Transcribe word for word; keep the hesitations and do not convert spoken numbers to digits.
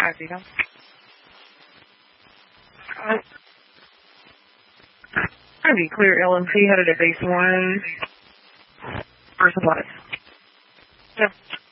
Hi, Vito. Uh, Ivy, clear L M P, headed to base one. For supplies. Yep.